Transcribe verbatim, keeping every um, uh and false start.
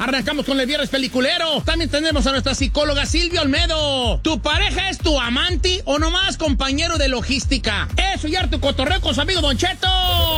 Arrancamos con el viernes peliculero. También tenemos a nuestra psicóloga Silvia Olmedo. ¿Tu pareja es tu amante o nomás compañero de logística? Eso y harto cotorreo con su amigo Don Cheto.